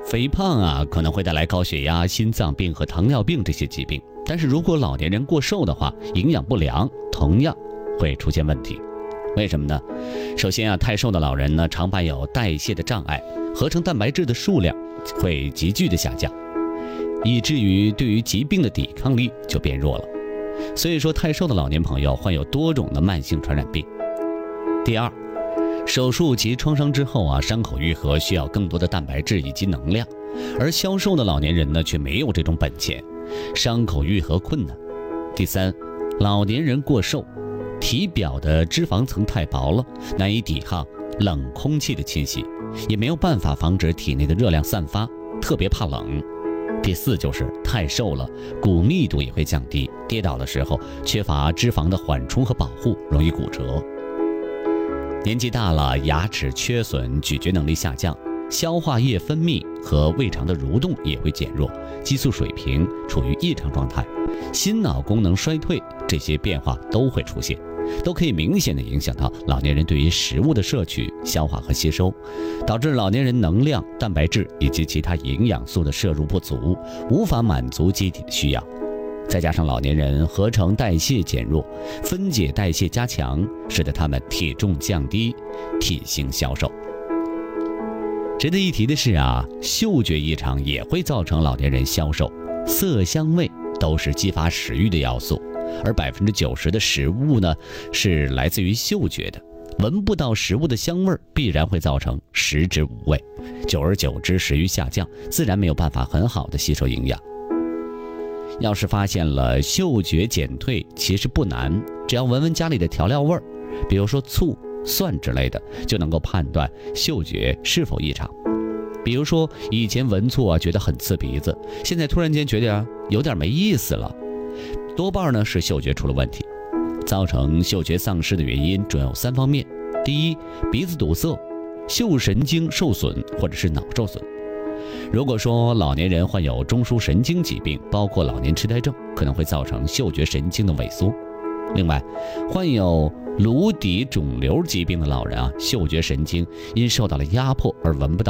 肥胖啊可能会带来高血压、心脏病和糖尿病这些疾病，但是如果老年人过瘦的话，营养不良同样会出现问题。为什么呢？首先啊，太瘦的老人呢常伴有代谢的障碍，合成蛋白质的数量会急剧的下降，以至于对于疾病的抵抗力就变弱了。所以说，太瘦的老年朋友患有多种的慢性传染病。第二，手术及创伤之后啊，伤口愈合需要更多的蛋白质以及能量，而消瘦的老年人呢却没有这种本钱，伤口愈合困难。第三，老年人过瘦，体表的脂肪层太薄了，难以抵抗冷空气的侵袭，也没有办法防止体内的热量散发，特别怕冷。第四就是太瘦了，骨密度也会降低，跌倒的时候缺乏脂肪的缓冲和保护，容易骨折。年纪大了，牙齿缺损，咀嚼能力下降，消化液分泌和胃肠的蠕动也会减弱，激素水平处于异常状态，心脑功能衰退，这些变化都会出现，都可以明显的影响到老年人对于食物的摄取、消化和吸收，导致老年人能量、蛋白质以及其他营养素的摄入不足，无法满足机体的需要。再加上老年人合成代谢减弱，分解代谢加强，使得他们体重降低，体型消瘦。值得一提的是啊，嗅觉异常也会造成老年人消瘦，色香味都是激发食欲的要素，而90%的食物呢是来自于嗅觉的，闻不到食物的香味，必然会造成食之无味，久而久之食欲下降，自然没有办法很好的吸收营养。要是发现了嗅觉减退，其实不难，只要闻闻家里的调料味儿，比如说醋、蒜之类的，就能够判断嗅觉是否异常。比如说以前闻醋啊觉得很刺鼻子，现在突然间觉得有点没意思了，多半呢是嗅觉出了问题。造成嗅觉丧失的原因主要有3方面：第一，鼻子堵塞，嗅神经受损或者是脑受损。如果说老年人患有中枢神经疾病，包括老年痴呆症，可能会造成嗅觉神经的萎缩。另外，患有颅底肿瘤疾病的老人啊，嗅觉神经因受到了压迫而闻不到